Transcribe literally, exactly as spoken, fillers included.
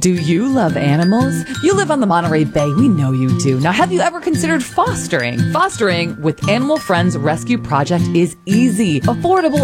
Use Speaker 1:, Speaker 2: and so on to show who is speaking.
Speaker 1: Do you love animals? You live on the Monterey Bay. We know you do. Now, have you ever considered fostering? Fostering with Animal Friends Rescue Project is easy, affordable,